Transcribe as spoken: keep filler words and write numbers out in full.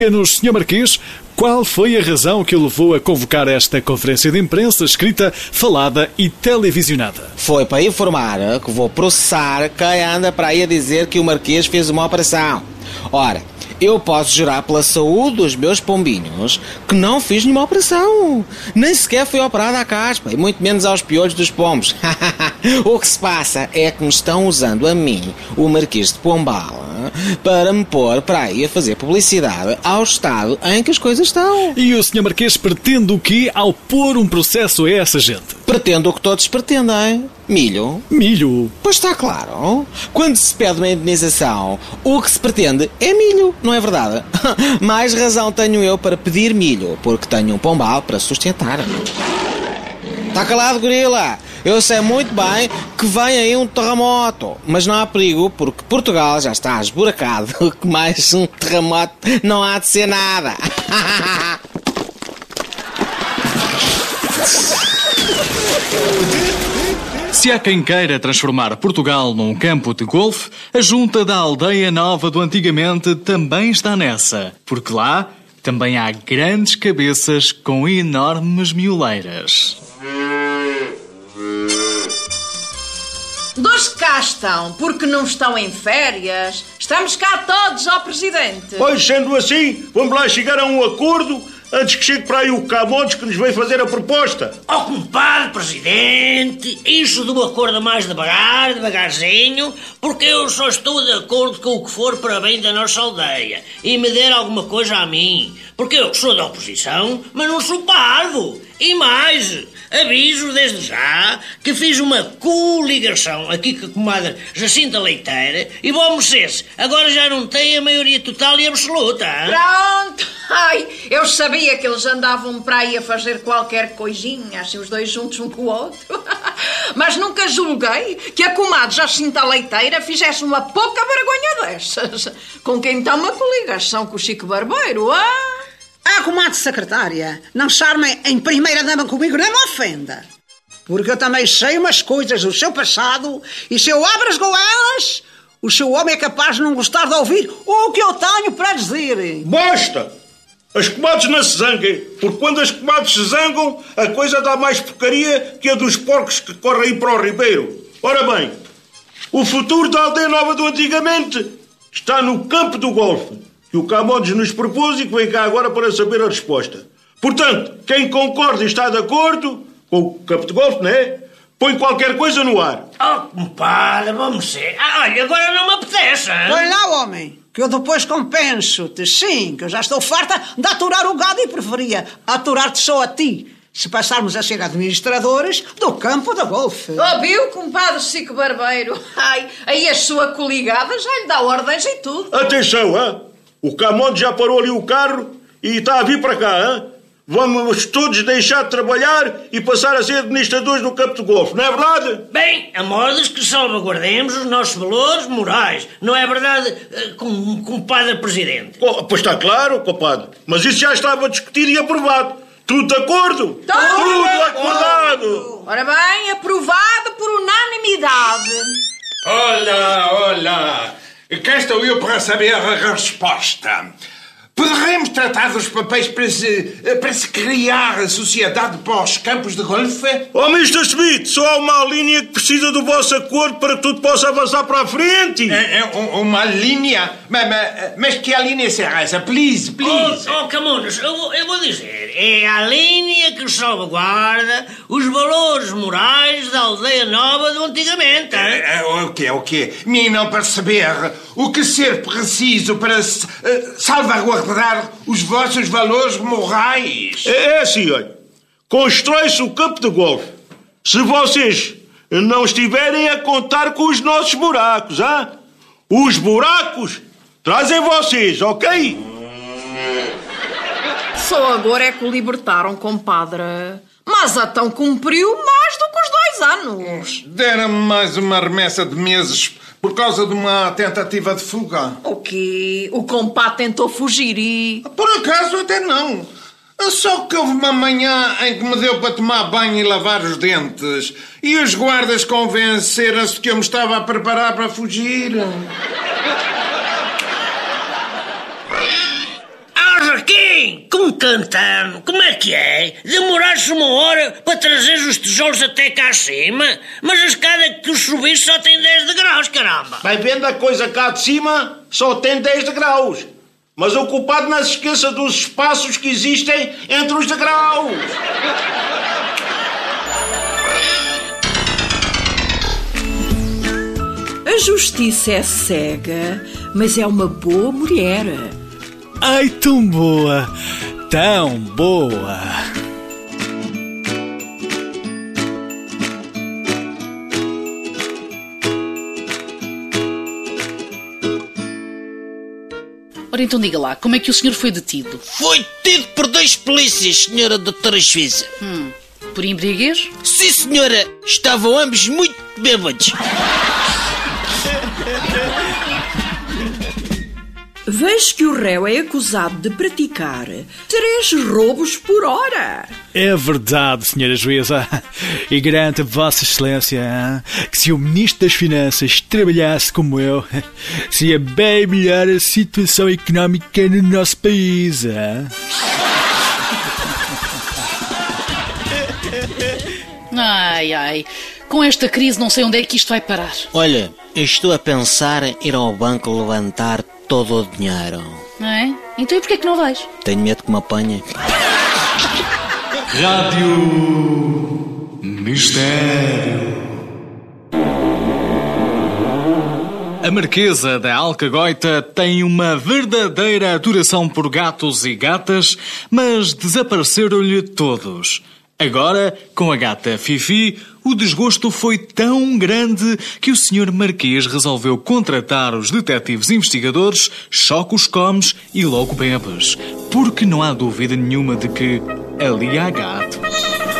Nos senhor Marquês, qual foi a razão que o levou a convocar esta conferência de imprensa escrita, falada e televisionada? Foi para informar que vou processar quem anda para aí a dizer que o Marquês fez uma operação. Ora, eu posso jurar pela saúde dos meus pombinhos que não fiz nenhuma operação. Nem sequer fui operado à caspa, e muito menos aos piolhos dos pombos. O que se passa é que me estão usando a mim, o Marquês de Pombal, para me pôr para aí a fazer publicidade ao estado em que as coisas estão. E o senhor Marquês pretende o quê ao pôr um processo a essa gente? Pretendo o que todos pretendem. Milho. Milho? Pois está claro. Quando se pede uma indenização, o que se pretende é milho, não é verdade? Mais razão tenho eu para pedir milho, porque tenho um pombal para sustentar. Está calado, gorila? Eu sei muito bem que vem aí um terremoto, mas não há perigo, porque Portugal já está esburacado, que mais um terremoto não há de ser nada. Se há quem queira transformar Portugal num campo de golfe, a junta da Aldeia Nova do Antigamente também está nessa, porque lá também há grandes cabeças com enormes mioleiras. Dos que cá estão, porque não estão em férias, estamos cá todos, ó Presidente. Pois, sendo assim, vamos lá chegar a um acordo antes que chegue para aí o Camões que nos veio fazer a proposta. Ó compadre Presidente, isso do acordo mais devagar, devagarzinho, porque eu só estou de acordo com o que for para bem da nossa aldeia e me der alguma coisa a mim, porque eu sou da oposição, mas não sou parvo. E mais, aviso desde já que fiz uma coligação aqui com a comadre Jacinta Leiteira e vamos agora já não tem a maioria total e absoluta. Hein? Pronto! Ai, eu sabia que eles andavam para aí a fazer qualquer coisinha, assim os dois juntos um com o outro. Mas nunca julguei que a comadre Jacinta Leiteira fizesse uma pouca vergonha dessas. Com quem está uma coligação com o Chico Barbeiro, ah? Ah, comadre secretária, não charme em primeira dama comigo, nem me ofenda. Porque eu também sei umas coisas do seu passado e se eu abro as goelas, o seu homem é capaz de não gostar de ouvir o que eu tenho para dizer. Basta! As comadres não se zanguem, porque quando as comadres se zangam, a coisa dá mais porcaria que a dos porcos que correm aí para o ribeiro. Ora bem, o futuro da Aldeia Nova do Antigamente está no campo do golfe, que o Camões nos propôs e que vem cá agora para saber a resposta. Portanto, quem concorda e está de acordo com o campo de golfe, não é? Põe qualquer coisa no ar. Oh, compadre, vamos ser. Ah, olha, agora não me apetece, hein? Põe lá, homem, que eu depois compenso-te. Sim, que eu já estou farta de aturar o gado e preferia aturar-te só a ti, se passarmos a ser administradores do campo de golfe. Ouviu, compadre Chico Barbeiro? Ai, aí a sua coligada já lhe dá ordens e tudo. Atenção, hein? O Camões já parou ali o carro e está a vir para cá, hein? Vamos todos deixar de trabalhar e passar a ser administradores do campo de golfe, não é verdade? Bem, a modos que salvaguardemos os nossos valores morais, não é verdade, compadre Presidente? Oh, pois está claro, compadre, mas isso já estava discutido e aprovado. Tudo de acordo? Tudo, Tudo acordado! Ora bem, aprovado por unanimidade. Olá, olá! Cá estou eu para saber a resposta. Poderemos tratar dos papéis para se, para se criar a sociedade para os campos de golfe? Oh, mister Smith, só há uma linha que precisa do vosso acordo para que tudo possa avançar para a frente. É, é uma linha? Mas, mas, mas que a linha será essa? Please, please. Oh, oh Camões, eu, eu vou dizer. É a linha que salvaguarda os valores morais da Aldeia Nova do Antigamente. É, é, o quê, o quê? Me não perceber o que ser preciso para uh, salvaguardar os vossos valores morais. É, é assim, olha. Constrói-se o campo de golfe. Se vocês não estiverem a contar com os nossos buracos, hein? Os buracos trazem vocês, ok? Só agora é que o libertaram, compadre. Mas então cumpriu mais do que os dois anos. Deram-me mais uma remessa de meses por causa de uma tentativa de fuga. O quê? O compadre tentou fugir e... Por acaso até não. Só que houve uma manhã em que me deu para tomar banho e lavar os dentes. E os guardas convenceram-se que eu me estava a preparar para fugir. Hein? Como cantando? Como é que é? Demoraste uma hora para trazer os tijolos até cá acima? Mas a escada que os subiste só tem dez degraus, caramba! Vai vendo a coisa cá de cima, só tem dez degraus. Mas o culpado não se esqueça dos espaços que existem entre os degraus. A justiça é cega, mas é uma boa mulher. Ai, tão boa! Tão boa! Ora, então diga lá, como é que o senhor foi detido? Foi tido por dois polícias, senhora doutora juíza. Hum, por embriaguez? Sim, senhora. Estavam ambos muito bêbados. Vejo que o réu é acusado de praticar três roubos por hora. É verdade, senhora juíza. E garanto a Vossa Excelência que se o Ministro das Finanças trabalhasse como eu, seria bem melhor a situação económica no nosso país. Ai, ai. Com esta crise não sei onde é que isto vai parar. Olha, eu estou a pensar em ir ao banco levantar todo o dinheiro. Não é? Então e porquê que não vais? Tenho medo que me apanhe. Rádio Mistério. A Marquesa da Alcagoita tem uma verdadeira adoração por gatos e gatas, mas desapareceram-lhe todos. Agora, com a gata Fifi, o desgosto foi tão grande que o senhor Marquês resolveu contratar os detetives investigadores Chocos Comes e Logo Bebes, porque não há dúvida nenhuma de que ali há gato.